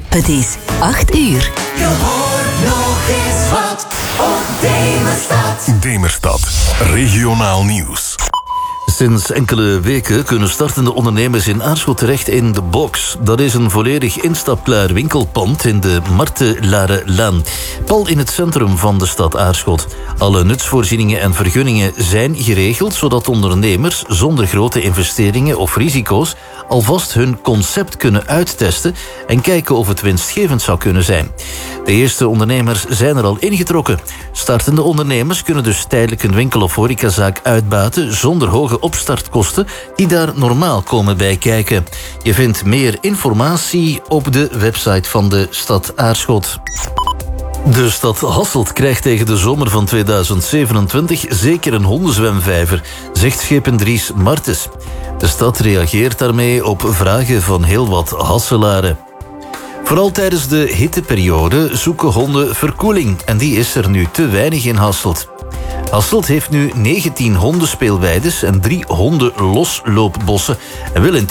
Het is 8 uur. Je hoort nog eens wat op Demerstad. Demerstad, regionaal nieuws. Sinds enkele weken kunnen startende ondernemers in Aarschot terecht in de Box. Dat is een volledig instapklaar winkelpand in de Martelare-laan. Pal in het centrum van de stad Aarschot. Alle nutsvoorzieningen en vergunningen zijn geregeld, zodat ondernemers zonder grote investeringen of risico's alvast hun concept kunnen uittesten en kijken of het winstgevend zou kunnen zijn. De eerste ondernemers zijn er al ingetrokken. Startende ondernemers kunnen dus tijdelijk een winkel of horecazaak uitbaten zonder hoge opstartkosten die daar normaal komen bij kijken. Je vindt meer informatie op de website van de stad Aarschot. De stad Hasselt krijgt tegen de zomer van 2027 zeker een hondenzwemvijver, zegt schependries Martens. De stad reageert daarmee op vragen van heel wat Hasselaren. Vooral tijdens de hitteperiode zoeken honden verkoeling en die is er nu te weinig in Hasselt. Hasselt heeft nu 19 hondenspeelweides en 3 hondenlosloopbossen en wil in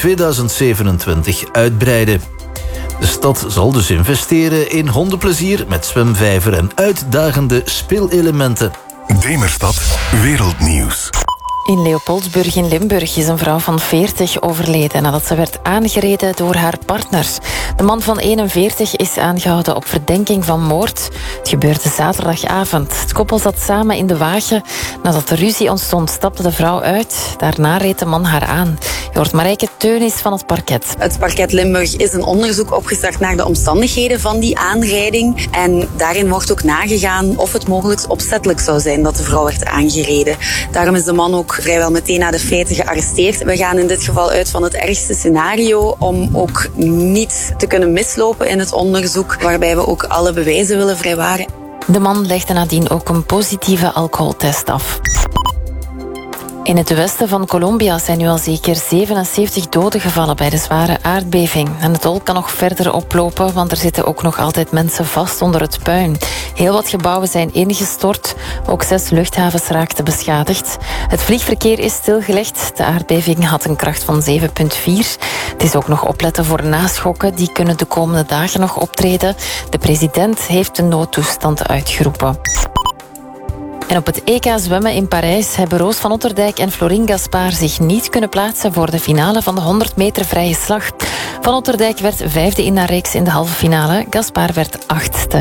2027 uitbreiden. De stad zal dus investeren in hondenplezier met zwemvijver en uitdagende speelelementen. Demerstad, wereldnieuws. In Leopoldsburg in Limburg is een vrouw van 40 overleden nadat ze werd aangereden door haar partners. De man van 41 is aangehouden op verdenking van moord. Het gebeurde zaterdagavond. Het koppel zat samen in de wagen. Nadat de ruzie ontstond, stapte de vrouw uit. Daarna reed de man haar aan. Je hoort Marijke Teunis van het parket. Het parket Limburg is een onderzoek opgestart naar de omstandigheden van die aanrijding. En daarin wordt ook nagegaan of het mogelijk opzettelijk zou zijn dat de vrouw werd aangereden. Daarom is de man ook vrijwel meteen na de feiten gearresteerd. We gaan in dit geval uit van het ergste scenario om ook niet te kunnen mislopen in het onderzoek, waarbij we ook alle bewijzen willen vrijwaren. De man legde nadien ook een positieve alcoholtest af. In het westen van Colombia zijn nu al zeker 77 doden gevallen bij de zware aardbeving. En het tol kan nog verder oplopen, want er zitten ook nog altijd mensen vast onder het puin. Heel wat gebouwen zijn ingestort. Ook 6 luchthavens raakten beschadigd. Het vliegverkeer is stilgelegd. De aardbeving had een kracht van 7,4. Het is ook nog opletten voor naschokken. Die kunnen de komende dagen nog optreden. De president heeft de noodtoestand uitgeroepen. En op het EK zwemmen in Parijs hebben Roos van Otterdijk en Florine Gaspard zich niet kunnen plaatsen voor de finale van de 100 meter vrije slag. Van Otterdijk werd 5e in haar reeks in de halve finale. Gaspard werd 8e.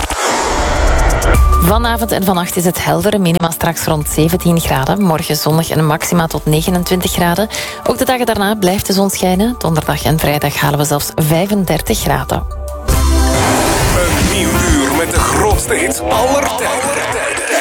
Vanavond en vannacht is het helder, minima straks rond 17 graden. Morgen zonnig en maxima tot 29 graden. Ook de dagen daarna blijft de zon schijnen. Donderdag en vrijdag halen we zelfs 35 graden. Een nieuw uur met de grootste hits aller tijden.